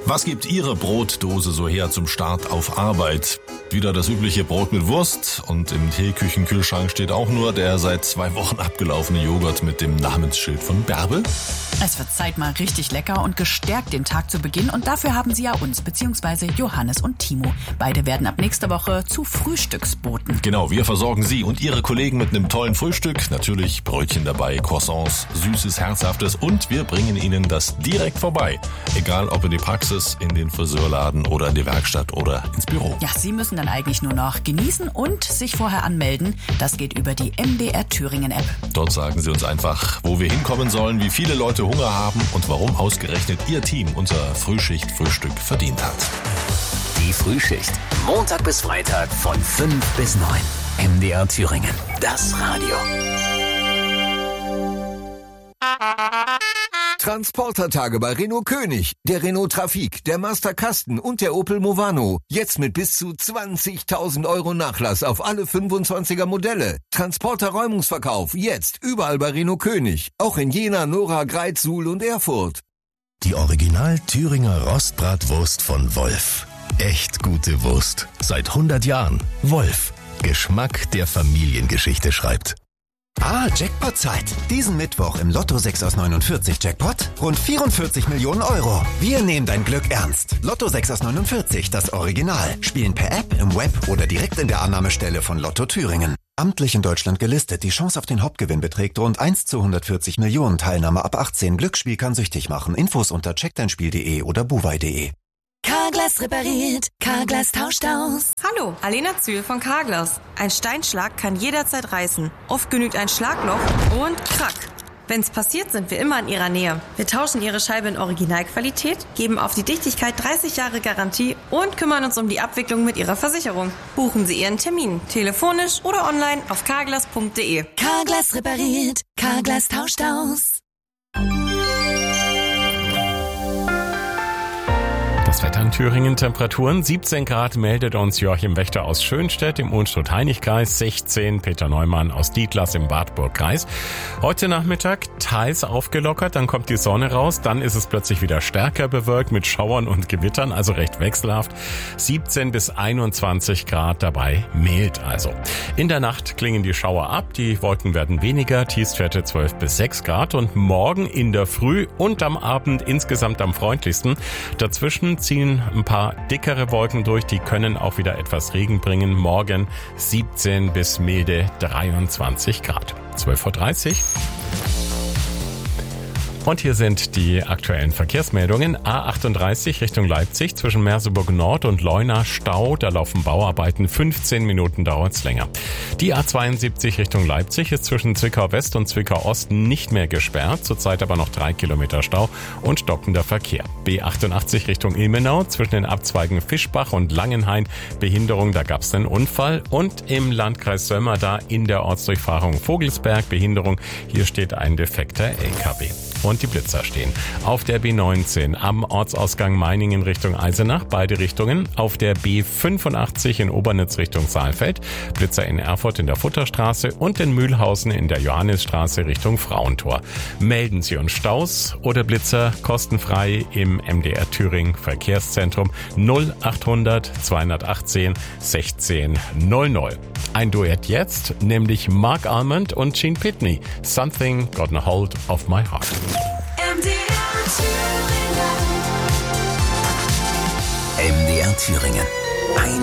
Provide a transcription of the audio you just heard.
Was gibt Ihre Brotdose so her zum Start auf Arbeit? Wieder das übliche Brot mit Wurst und im Teeküchenkühlschrank steht auch nur der seit 2 Wochen abgelaufene Joghurt mit dem Namensschild von Bärbel? Es wird Zeit, mal richtig lecker und gestärkt den Tag zu beginnen. Und dafür haben Sie ja uns, beziehungsweise Johannes und Timo. Beide werden ab nächster Woche zu Frühstücksboten. Genau, wir versorgen Sie und Ihre Kollegen mit einem tollen Frühstück. Natürlich Brötchen dabei, Croissants, Süßes, Herzhaftes und wir bringen Ihnen das direkt vorbei. Egal ob in die Praxis, in den Friseurladen oder in die Werkstatt oder ins Büro. Ja, Sie müssen dann eigentlich nur noch genießen und sich vorher anmelden. Das geht über die MDR Thüringen App. Dort sagen Sie uns einfach, wo wir hinkommen sollen, wie viele Leute Hunger haben und warum ausgerechnet Ihr Team unser Frühschicht-Frühstück verdient hat. Die Frühschicht. Montag bis Freitag von 5 bis 9. MDR Thüringen. Das Radio. Transportertage bei Renault König, der Renault Trafic, der Master Kasten und der Opel Movano. Jetzt mit bis zu 20.000 € Nachlass auf alle 25er Modelle. Transporter-Räumungsverkauf jetzt überall bei Renault König. Auch in Jena, Nora, Greiz, Suhl und Erfurt. Die Original Thüringer Rostbratwurst von Wolf. Echt gute Wurst. Seit 100 Jahren. Wolf. Geschmack, der Familiengeschichte schreibt. Jackpot-Zeit. Diesen Mittwoch im Lotto 6 aus 49 Jackpot rund 44 Millionen €. Wir nehmen dein Glück ernst. Lotto 6 aus 49, das Original. Spielen per App, im Web oder direkt in der Annahmestelle von Lotto Thüringen. Amtlich in Deutschland gelistet. Die Chance auf den Hauptgewinn beträgt rund 1 zu 140 Millionen. Teilnahme ab 18. Glücksspiel kann süchtig machen. Infos unter checkdeinspiel.de oder buwei.de. Carglass repariert, Carglass tauscht aus. Hallo, Alena Zühl von Carglass. Ein Steinschlag kann jederzeit reißen. Oft genügt ein Schlagloch und krack. Wenn's passiert, sind wir immer in Ihrer Nähe. Wir tauschen Ihre Scheibe in Originalqualität, geben auf die Dichtigkeit 30 Jahre Garantie und kümmern uns um die Abwicklung mit Ihrer Versicherung. Buchen Sie Ihren Termin, telefonisch oder online auf carglass.de. Carglass repariert, Carglass tauscht aus. Das Wetter in Thüringen, Temperaturen 17 Grad, meldet uns Joachim Wächter aus Schönstedt im Unstrut-Heinig-Kreis, 16 Peter Neumann aus Dietlas im Wartburg-Kreis. Heute Nachmittag teils aufgelockert, dann kommt die Sonne raus, dann ist es plötzlich wieder stärker bewölkt mit Schauern und Gewittern, also recht wechselhaft. 17 bis 21 Grad, dabei mild also. In der Nacht klingen die Schauer ab, die Wolken werden weniger, Tiefstwerte 12 bis 6 Grad und morgen in der Früh und am Abend insgesamt am freundlichsten. Dazwischen ziehen ein paar dickere Wolken durch, die können auch wieder etwas Regen bringen. Morgen 17 bis milde 23 Grad. 12:30 Uhr. Und hier sind die aktuellen Verkehrsmeldungen. A38 Richtung Leipzig zwischen Merseburg Nord und Leuna Stau. Da laufen Bauarbeiten. 15 Minuten dauert's länger. Die A72 Richtung Leipzig ist zwischen Zwickau West und Zwickau Ost nicht mehr gesperrt. Zurzeit aber noch 3 Kilometer Stau und stockender Verkehr. B88 Richtung Ilmenau zwischen den Abzweigen Fischbach und Langenhain. Behinderung, da gab's einen Unfall. Und im Landkreis Söllmer da in der Ortsdurchfahrung Vogelsberg Behinderung. Hier steht ein defekter LKW. Und die Blitzer stehen auf der B19 am Ortsausgang Meiningen Richtung Eisenach, beide Richtungen. Auf der B85 in Obernitz Richtung Saalfeld, Blitzer in Erfurt in der Futterstraße und in Mühlhausen in der Johannisstraße Richtung Frauentor. Melden Sie uns Staus oder Blitzer kostenfrei im MDR Thüringen Verkehrszentrum 0800 218 16 00. Ein Duett jetzt, nämlich Mark Almond und Gene Pitney. Something Got a Hold of My Heart. MDR Thüringen.